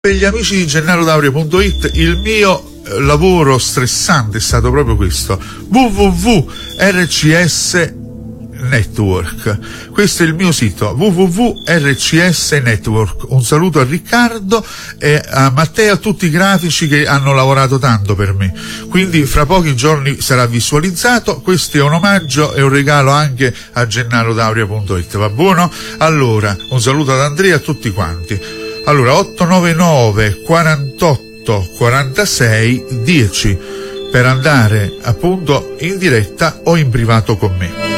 Per gli amici di GennaroDaurio.it, il mio lavoro stressante è stato proprio questo: www.rcs Network. Questo è il mio sito, www.rcs Network. Un saluto a Riccardo e a Matteo, a tutti i grafici che hanno lavorato tanto per me. Quindi fra pochi giorni sarà visualizzato. Questo è un omaggio e un regalo anche a GennaroDaurio.it. Va buono? Allora, un saluto ad Andrea e a tutti quanti. Allora, 899 48 46 10 per andare appunto in diretta o in privato con me.